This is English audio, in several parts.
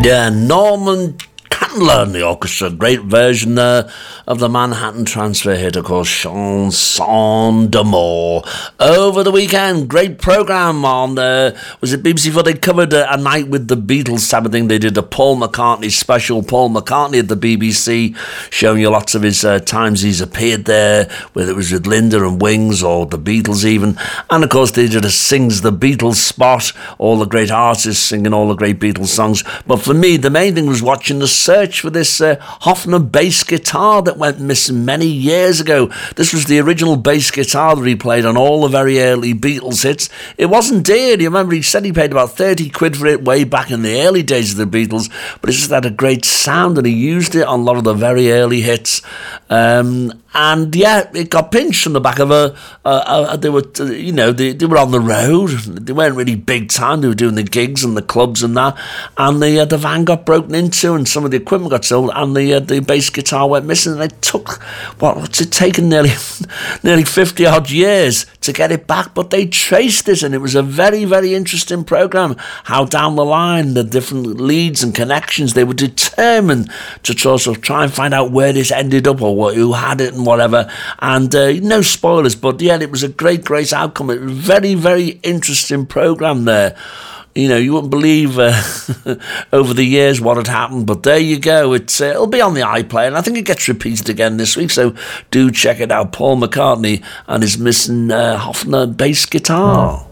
Yeah, Norman Candler and the orchestra, great version there of the Manhattan Transfer hit, of course, Chanson d'Amour. Over the weekend, great programme on, was it BBC4? They covered A Night with the Beatles type of thing. They did a Paul McCartney special, Paul McCartney at the BBC, showing you lots of his times he's appeared there, whether it was with Linda and Wings or the Beatles even. And of course, they did a Sings the Beatles spot, all the great artists singing all the great Beatles songs. But for me, the main thing was watching the search for this Hofner bass guitar that went missing many years ago. This was the original bass guitar that he played on all the very early Beatles hits. It wasn't dear. You remember he said he paid about 30 quid for it way back in the early days of the Beatles, but it just had a great sound and he used it on a lot of the very early hits. And yeah, it got pinched from the back of they were, they were on the road. They weren't really big time. They were doing the gigs and the clubs and that. And the van got broken into, and some of the equipment got sold, and the bass guitar went missing. And it took what's it taken nearly 50 odd years to get it back. But they traced it, and it was a very, very interesting program. How down the line, the different leads and connections, they were determined to try and find out where this ended up or who had it and whatever. And no spoilers, but yeah, it was a great outcome. It was a very, very interesting program there. You know, you wouldn't believe over the years what had happened, but there you go. It'll be on the iPlayer, and I think it gets repeated again this week, so do check it out. Paul McCartney and his missing Hofner bass guitar.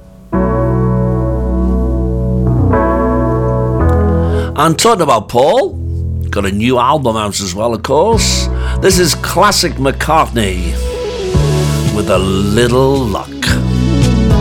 And talking about Paul, got a new album out as well, of course. This is classic McCartney with A Little Luck.